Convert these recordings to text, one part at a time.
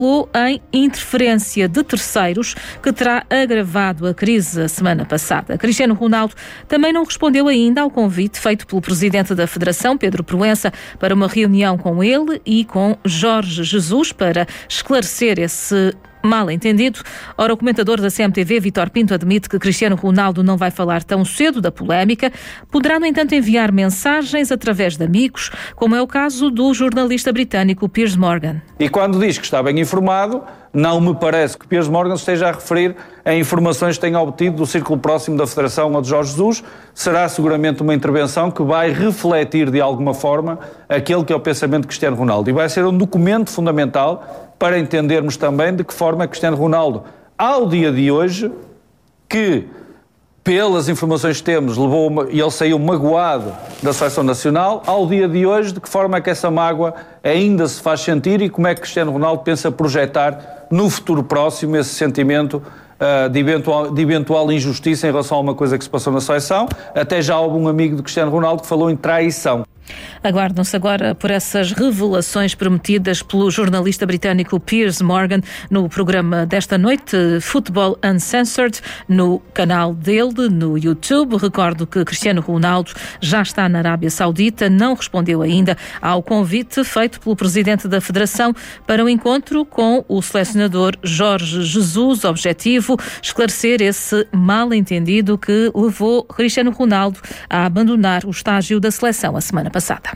em interferência de terceiros que terá agravado a crise a semana passada. Cristiano Ronaldo também não respondeu ainda ao convite feito pelo presidente da Federação, Pedro Proença, para uma reunião com ele e com Jorge Jesus para esclarecer esse mal-entendido. Ora, o comentador da CMTV, Vítor Pinto, admite que Cristiano Ronaldo não vai falar tão cedo da polémica. Poderá, no entanto, enviar mensagens através de amigos, como é o caso do jornalista britânico Piers Morgan. E quando diz que está bem informado, não me parece que Piers Morgan esteja a referir a informações que tenha obtido do círculo próximo da Federação ou de Jorge Jesus. Será seguramente uma intervenção que vai refletir de alguma forma aquele que é o pensamento de Cristiano Ronaldo. E vai ser um documento fundamental para entendermos também de que forma Cristiano Ronaldo, ao dia de hoje, que pelas informações que temos, e ele saiu magoado da Seleção Nacional, ao dia de hoje, de que forma é que essa mágoa ainda se faz sentir e como é que Cristiano Ronaldo pensa projetar no futuro próximo esse sentimento de eventual injustiça em relação a uma coisa que se passou na seleção. Até já houve um amigo de Cristiano Ronaldo que falou em traição. Aguardam-se agora por essas revelações prometidas pelo jornalista britânico Piers Morgan no programa desta noite, Football Uncensored, no canal dele, no YouTube. Recordo que Cristiano Ronaldo já está na Arábia Saudita, não respondeu ainda ao convite feito pelo presidente da Federação para o encontro com o selecionador Jorge Jesus. Objetivo, esclarecer esse mal-entendido que levou Cristiano Ronaldo a abandonar o estágio da seleção a semana passada.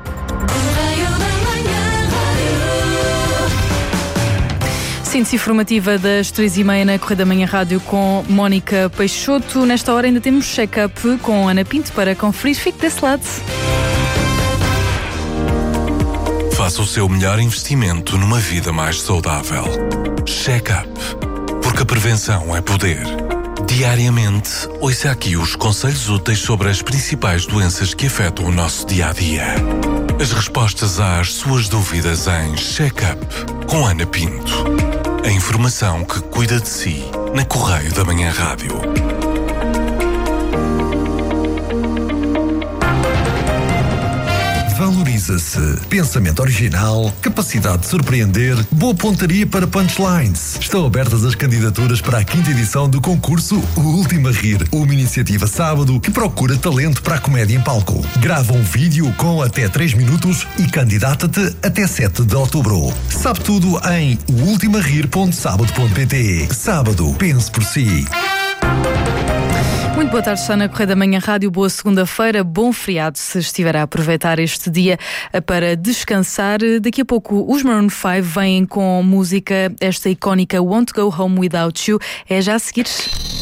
Síntese informativa das 3h30 na Correio da Manhã Rádio com Mónica Peixoto. Nesta hora ainda temos check-up com Ana Pinto para conferir. Fique desse lado. Faça o seu melhor investimento numa vida mais saudável. Check-up. Porque a prevenção é poder. Diariamente, ouça aqui os conselhos úteis sobre as principais doenças que afetam o nosso dia-a-dia. As respostas às suas dúvidas em Check-up com Ana Pinto. A informação que cuida de si na Correio da Manhã Rádio. Valoriza-se. Pensamento original, capacidade de surpreender, boa pontaria para punchlines. Estão abertas as candidaturas para a 5ª edição do concurso O Último a Rir, uma iniciativa sábado que procura talento para a comédia em palco. Grava um vídeo com até 3 minutos e candidata-te até 7 de outubro. Sabe tudo em oultimarir.sábado.pt. Sábado, pense por si. Muito boa tarde, está na Correio da Manhã Rádio. Boa segunda-feira, bom feriado se estiver a aproveitar este dia para descansar. Daqui a pouco os Maroon 5 vêm com música, esta icónica Won't Go Home Without You. É já a seguir.